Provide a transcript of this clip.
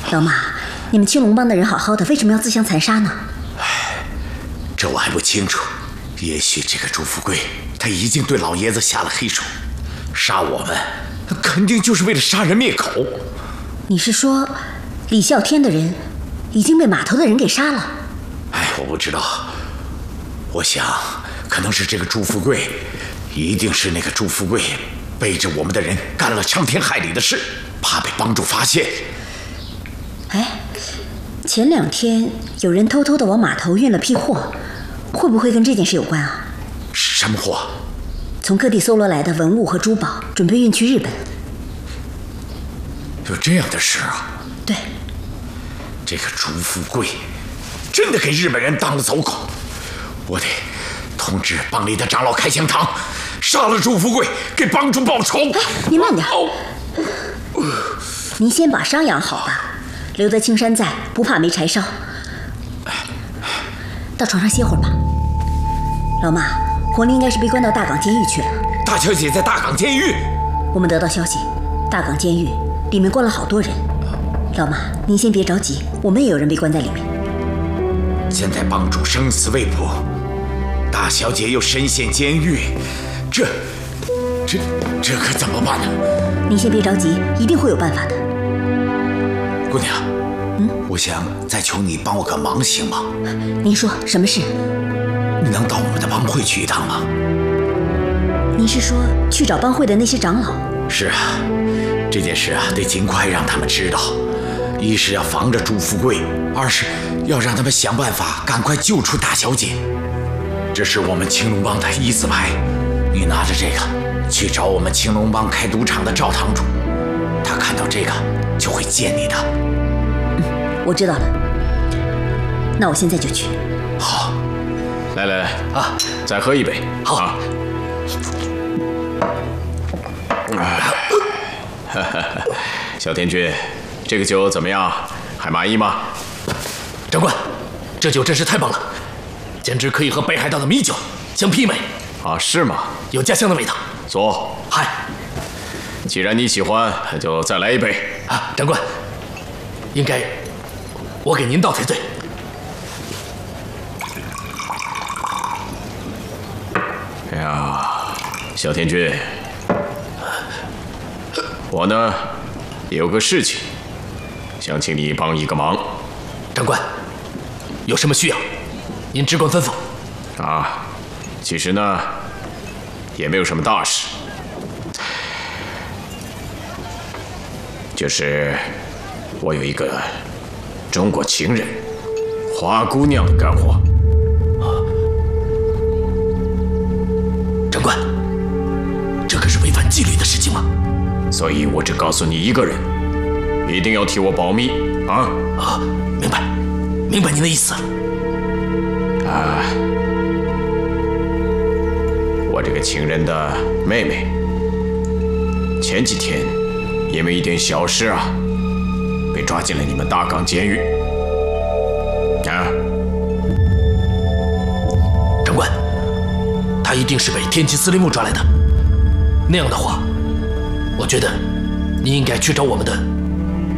老马，你们青龙帮的人好好的，为什么要自相残杀呢？ 这我还不清楚。也许这个朱富贵他已经对老爷子下了黑手，杀我们肯定就是为了杀人灭口。 你是说李啸天的人已经被码头的人给杀了？ 我不知道。我想可能是这个朱富贵，一定是那个朱富贵背着我们的人干了伤天害理的事，怕被帮主发现。 前2天有人偷偷的往码头运了批货，会不会跟这件事有关啊？ 什么货？ 从各地搜罗来的文物和珠宝，准备运去日本。 有这样的事啊？ 对。 这个朱富贵真的给日本人当了走狗，我得通知帮里的长老开香堂，杀了朱富贵，给帮主报仇。 您慢点。您先把伤养好吧，留得青山在，不怕没柴烧。到床上歇会儿吧。老马，红玲应该是被关到大港监狱去了。 大小姐在大港监狱？ 我们得到消息，大港监狱里面关了好多人。老马，您先别着急，我们也有人被关在里面。 现在帮主生死未卜，大小姐又身陷监狱，这可怎么办呢？ 您先别着急，一定会有办法的。 姑娘，我想再求你帮我个忙，行吗？ 您说什么事？ 你能到我们的帮会去一趟吗？ 您是说去找帮会的那些长老？ 是啊，这件事得尽快让他们知道。一是要防着朱富贵，二是要让他们想办法赶快救出大小姐。这是我们青龙帮的1字牌，你拿着这个去找我们青龙帮开赌场的赵堂主，他看到这个就会见你的。 我知道了，那我现在就去。 好， 来啊，再喝一杯。 好。 啊小天君，这个酒怎么样？还满意吗？ 长官，这酒真是太棒了，简直可以和北海道的米酒相媲美。 啊，是吗？ 有家乡的味道。 坐。 嗨， 既然你喜欢，就再来一杯。 长官，应该我给您倒才对。 哎呀，小天君，我呢有个事情，想请你帮一个忙。 长官，有什么需要，您只管吩咐。 其实呢，也没有什么大事，就是我有一个中国情人花姑娘的干活。 长官，这可是违反纪律的事情吗？ 所以我只告诉你一个人，一定要替我保密啊！ 明白您的意思。 我这个情人的妹妹，前几天因为一点小事被抓进了你们大港监狱。 长官，她一定是被天齐司令部抓来的。那样的话，我觉得您应该去找我们的